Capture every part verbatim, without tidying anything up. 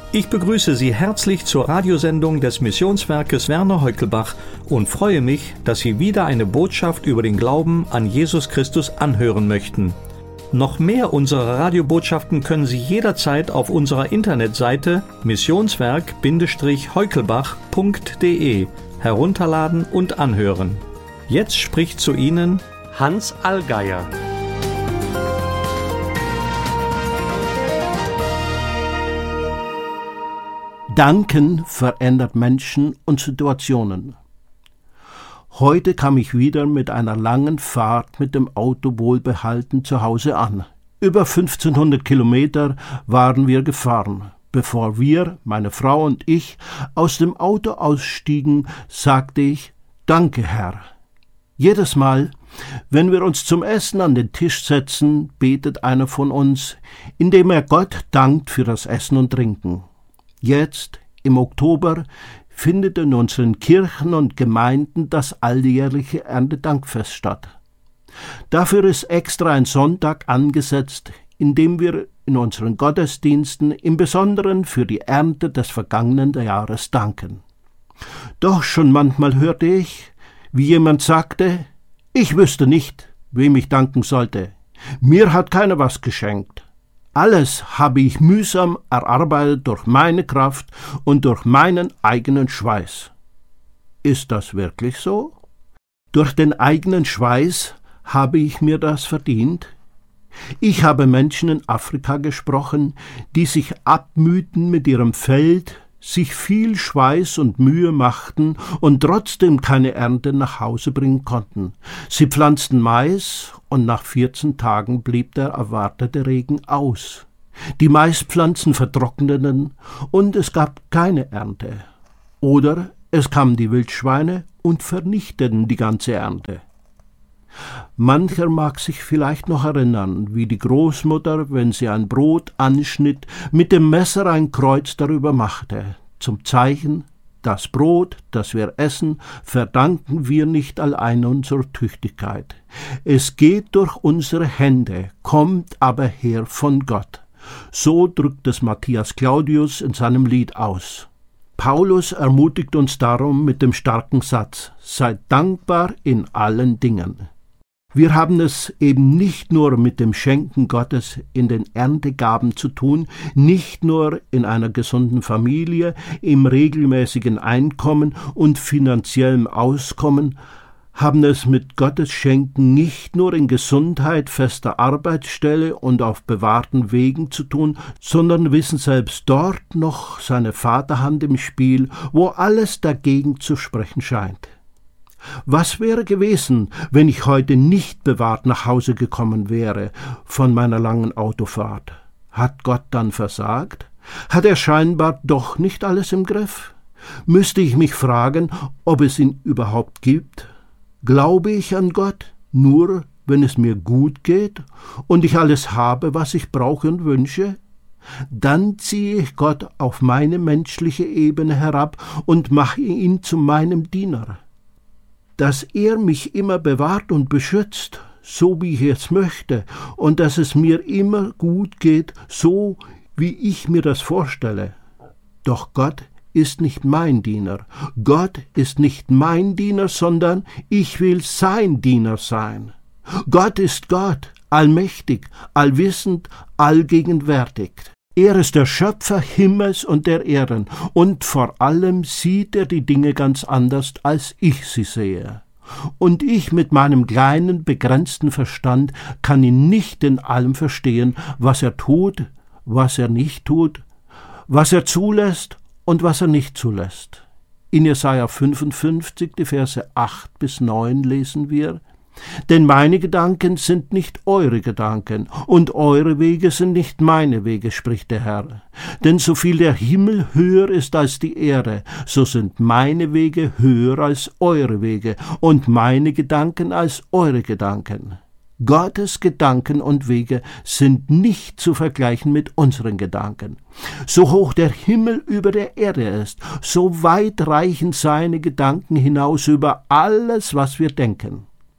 Ich begrüße Sie herzlich zur Radiosendung des Missionswerkes Werner Heukelbach und freue mich, dass Sie wieder eine Botschaft über den Glauben an Jesus Christus anhören möchten. Noch mehr unserer Radiobotschaften können Sie jederzeit auf unserer Internetseite missionswerk Heukelbach punkt de herunterladen und anhören. Jetzt spricht zu Ihnen Hans Allgeier. Danken verändert Menschen und Situationen. Heute kam ich wieder mit einer langen Fahrt mit dem Auto wohlbehalten zu Hause an. Über fünfzehnhundert Kilometer waren wir gefahren. Bevor wir, meine Frau und ich, aus dem Auto ausstiegen, sagte ich, Danke, Herr. Jedes Mal, wenn wir uns zum Essen an den Tisch setzen, betet einer von uns, indem er Gott dankt für das Essen und Trinken. Jetzt, im Oktober, findet in unseren Kirchen und Gemeinden das alljährliche Erntedankfest statt. Dafür ist extra ein Sonntag angesetzt, in dem wir in unseren Gottesdiensten im Besonderen für die Ernte des vergangenen Jahres danken. Doch schon manchmal hörte ich, wie jemand sagte, ich wüsste nicht, wem ich danken sollte. Mir hat keiner was geschenkt. Alles habe ich mühsam erarbeitet durch meine Kraft und durch meinen eigenen Schweiß. Ist das wirklich so? Durch den eigenen Schweiß habe ich mir das verdient? Ich habe Menschen in Afrika gesprochen, die sich abmühten mit ihrem Feld, sich viel Schweiß und Mühe machten und trotzdem keine Ernte nach Hause bringen konnten. Sie pflanzten Mais und nach vierzehn Tagen blieb der erwartete Regen aus. Die Maispflanzen vertrockneten und es gab keine Ernte. Oder es kamen die Wildschweine und vernichteten die ganze Ernte. Mancher mag sich vielleicht noch erinnern, wie die Großmutter, wenn sie ein Brot anschnitt, mit dem Messer ein Kreuz darüber machte, zum Zeichen, das Brot, das wir essen, verdanken wir nicht allein unserer Tüchtigkeit. Es geht durch unsere Hände, kommt aber her von Gott. So drückt es Matthias Claudius in seinem Lied aus. Paulus ermutigt uns darum mit dem starken Satz, seid dankbar in allen Dingen. Wir haben es eben nicht nur mit dem Schenken Gottes in den Erntegaben zu tun, nicht nur in einer gesunden Familie, im regelmäßigen Einkommen und finanziellem Auskommen, haben es mit Gottes Schenken nicht nur in Gesundheit, fester Arbeitsstelle und auf bewahrten Wegen zu tun, sondern wissen selbst dort noch seine Vaterhand im Spiel, wo alles dagegen zu sprechen scheint. Was wäre gewesen, wenn ich heute nicht bewahrt nach Hause gekommen wäre von meiner langen Autofahrt? Hat Gott dann versagt? Hat er scheinbar doch nicht alles im Griff? Müsste ich mich fragen, ob es ihn überhaupt gibt? Glaube ich an Gott nur, wenn es mir gut geht und ich alles habe, was ich brauche und wünsche? Dann ziehe ich Gott auf meine menschliche Ebene herab und mache ihn zu meinem Diener. Dass er mich immer bewahrt und beschützt, so wie ich es möchte, und dass es mir immer gut geht, so wie ich mir das vorstelle. Doch Gott ist nicht mein Diener. Gott ist nicht mein Diener, sondern ich will sein Diener sein. Gott ist Gott, allmächtig, allwissend, allgegenwärtig. Er ist der Schöpfer Himmels und der Erden, und vor allem sieht er die Dinge ganz anders, als ich sie sehe. Und ich mit meinem kleinen, begrenzten Verstand kann ihn nicht in allem verstehen, was er tut, was er nicht tut, was er zulässt und was er nicht zulässt. In Jesaja fünfundfünfzig, die Verse acht bis neun lesen wir, denn meine Gedanken sind nicht eure Gedanken, und eure Wege sind nicht meine Wege, spricht der Herr. Denn so viel der Himmel höher ist als die Erde, so sind meine Wege höher als eure Wege, und meine Gedanken als eure Gedanken. Gottes Gedanken und Wege sind nicht zu vergleichen mit unseren Gedanken. So hoch der Himmel über der Erde ist, so weit reichen seine Gedanken hinaus über alles, was wir denken.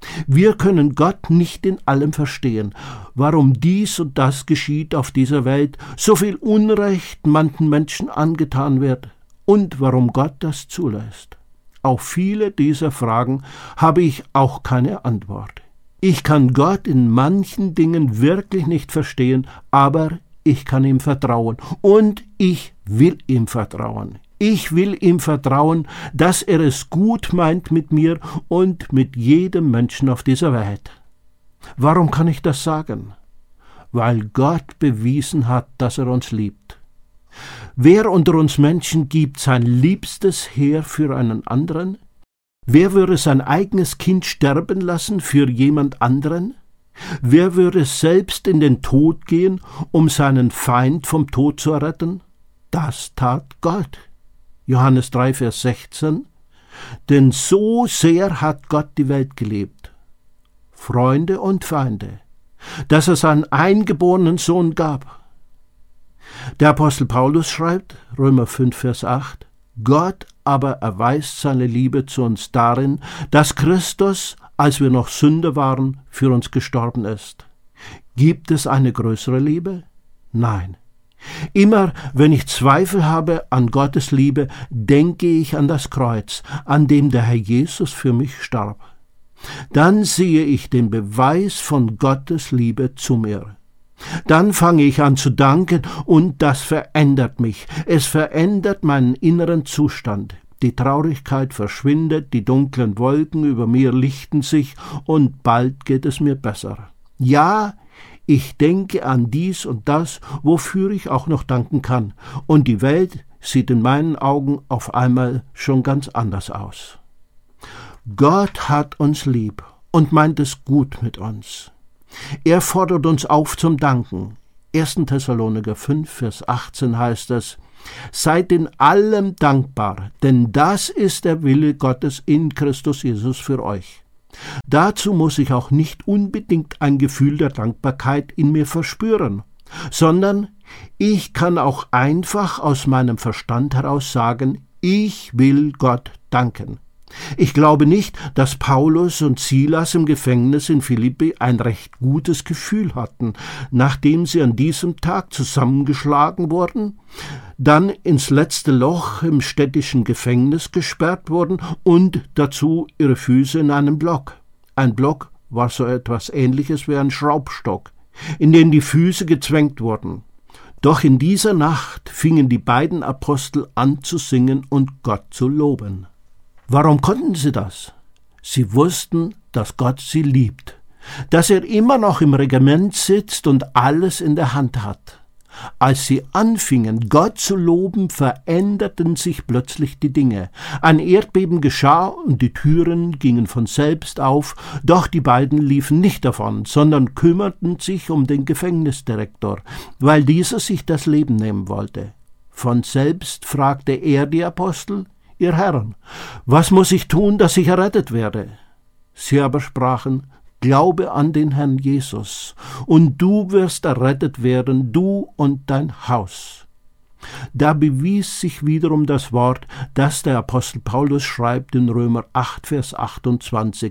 Wir können Gott nicht in allem verstehen, warum dies und das geschieht auf dieser Welt, so viel Unrecht manchen Menschen angetan wird und warum Gott das zulässt. Auf viele dieser Fragen habe ich auch keine Antwort. Ich kann Gott in manchen Dingen wirklich nicht verstehen, aber ich kann ihm vertrauen und ich will ihm vertrauen. Ich will ihm vertrauen, dass er es gut meint mit mir und mit jedem Menschen auf dieser Welt. Warum kann ich das sagen? Weil Gott bewiesen hat, dass er uns liebt. Wer unter uns Menschen gibt sein Liebstes her für einen anderen? Wer würde sein eigenes Kind sterben lassen für jemand anderen? Wer würde selbst in den Tod gehen, um seinen Feind vom Tod zu retten? Das tat Gott. Johannes drei, Vers sechzehn. Denn so sehr hat Gott die Welt geliebt, Freunde und Feinde, dass er seinen eingeborenen Sohn gab. Der Apostel Paulus schreibt, Römer fünf, Vers acht, Gott aber erweist seine Liebe zu uns darin, dass Christus, als wir noch Sünder waren, für uns gestorben ist. Gibt es eine größere Liebe? Nein. Immer, wenn ich Zweifel habe an Gottes Liebe, denke ich an das Kreuz, an dem der Herr Jesus für mich starb. Dann sehe ich den Beweis von Gottes Liebe zu mir. Dann fange ich an zu danken und das verändert mich. Es verändert meinen inneren Zustand. Die Traurigkeit verschwindet, die dunklen Wolken über mir lichten sich und bald geht es mir besser. Ja, ich denke an dies und das, wofür ich auch noch danken kann, und die Welt sieht in meinen Augen auf einmal schon ganz anders aus. Gott hat uns lieb und meint es gut mit uns. Er fordert uns auf zum Danken. erster Thessaloniker fünf, Vers achtzehn heißt es, Seid in allem dankbar, denn das ist der Wille Gottes in Christus Jesus für euch. Dazu muss ich auch nicht unbedingt ein Gefühl der Dankbarkeit in mir verspüren, sondern ich kann auch einfach aus meinem Verstand heraus sagen, ich will Gott danken. Ich glaube nicht, dass Paulus und Silas im Gefängnis in Philippi ein recht gutes Gefühl hatten, nachdem sie an diesem Tag zusammengeschlagen wurden, dann ins letzte Loch im städtischen Gefängnis gesperrt wurden und dazu ihre Füße in einem Block. Ein Block war so etwas Ähnliches wie ein Schraubstock, in den die Füße gezwängt wurden. Doch in dieser Nacht fingen die beiden Apostel an zu singen und Gott zu loben. Warum konnten sie das? Sie wussten, dass Gott sie liebt, dass er immer noch im Regiment sitzt und alles in der Hand hat. Als sie anfingen, Gott zu loben, veränderten sich plötzlich die Dinge. Ein Erdbeben geschah und die Türen gingen von selbst auf, doch die beiden liefen nicht davon, sondern kümmerten sich um den Gefängnisdirektor, weil dieser sich das Leben nehmen wollte. Von selbst fragte er die Apostel, Ihr Herren, was muss ich tun, dass ich errettet werde? Sie aber sprachen, Glaube an den Herrn Jesus, und du wirst errettet werden, du und dein Haus. Da bewies sich wiederum das Wort, das der Apostel Paulus schreibt in Römer acht, Vers achtundzwanzig.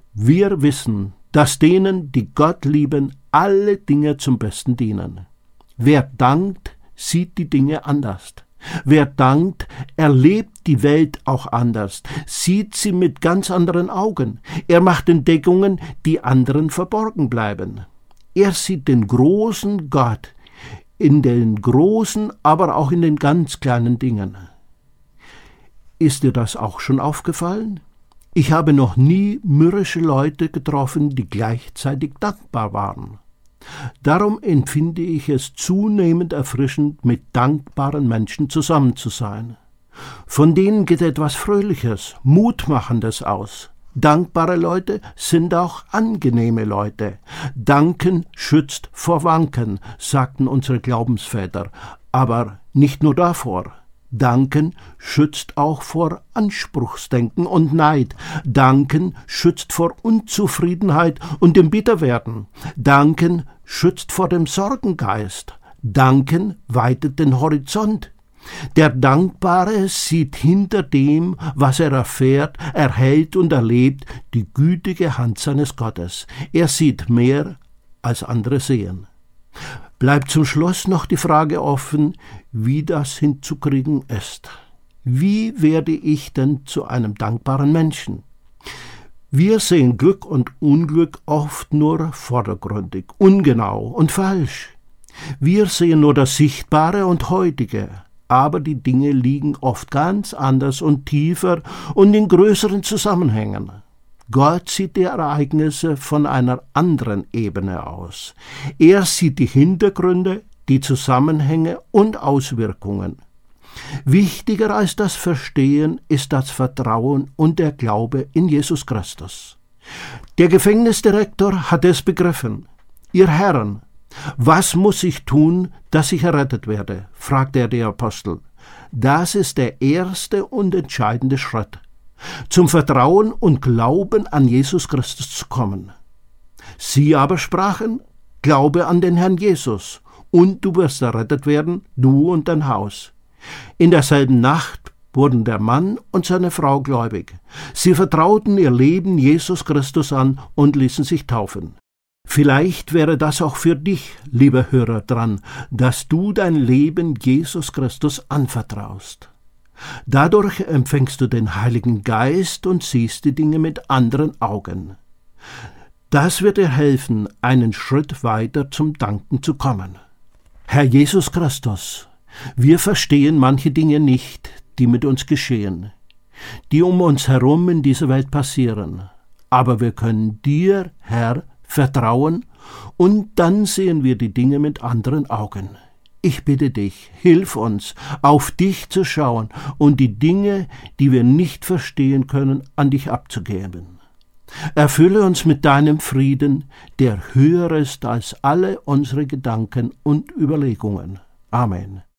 Wir wissen, dass denen, die Gott lieben, alle Dinge zum Besten dienen. Wer dankt, sieht die Dinge anders. Wer dankt, erlebt die Welt auch anders, sieht sie mit ganz anderen Augen. Er macht Entdeckungen, die anderen verborgen bleiben. Er sieht den großen Gott in den großen, aber auch in den ganz kleinen Dingen. Ist dir das auch schon aufgefallen? Ich habe noch nie mürrische Leute getroffen, die gleichzeitig dankbar waren. Darum empfinde ich es zunehmend erfrischend, mit dankbaren Menschen zusammen zu sein. Von denen geht etwas Fröhliches, Mutmachendes aus. Dankbare Leute sind auch angenehme Leute. Danken schützt vor Wanken, sagten unsere Glaubensväter, aber nicht nur davor. Danken schützt auch vor Anspruchsdenken und Neid. Danken schützt vor Unzufriedenheit und dem Bitterwerden. Danken schützt vor dem Sorgengeist. Danken weitet den Horizont. Der Dankbare sieht hinter dem, was er erfährt, erhält und erlebt, die gütige Hand seines Gottes. Er sieht mehr, als andere sehen. Bleibt zum Schluss noch die Frage offen, wie das hinzukriegen ist. Wie werde ich denn zu einem dankbaren Menschen? Wir sehen Glück und Unglück oft nur vordergründig, ungenau und falsch. Wir sehen nur das Sichtbare und Heutige. Aber die Dinge liegen oft ganz anders und tiefer und in größeren Zusammenhängen. Gott sieht die Ereignisse von einer anderen Ebene aus. Er sieht die Hintergründe, die Zusammenhänge und Auswirkungen. Wichtiger als das Verstehen ist das Vertrauen und der Glaube in Jesus Christus. Der Gefängnisdirektor hat es begriffen. Ihr Herren, was muss ich tun, dass ich errettet werde? Fragte er die Apostel. Das ist der erste und entscheidende Schritt, zum Vertrauen und Glauben an Jesus Christus zu kommen. Sie aber sprachen, Glaube an den Herrn Jesus, und du wirst errettet werden, du und dein Haus. In derselben Nacht wurden der Mann und seine Frau gläubig. Sie vertrauten ihr Leben Jesus Christus an und ließen sich taufen. Vielleicht wäre das auch für dich, lieber Hörer, dran, dass du dein Leben Jesus Christus anvertraust. Dadurch empfängst du den Heiligen Geist und siehst die Dinge mit anderen Augen. Das wird dir helfen, einen Schritt weiter zum Danken zu kommen. Herr Jesus Christus, wir verstehen manche Dinge nicht, die mit uns geschehen, die um uns herum in dieser Welt passieren. Aber wir können dir, Herr, vertrauen, und dann sehen wir die Dinge mit anderen Augen. Ich bitte dich, hilf uns, auf dich zu schauen und die Dinge, die wir nicht verstehen können, an dich abzugeben. Erfülle uns mit deinem Frieden, der höher ist als alle unsere Gedanken und Überlegungen. Amen.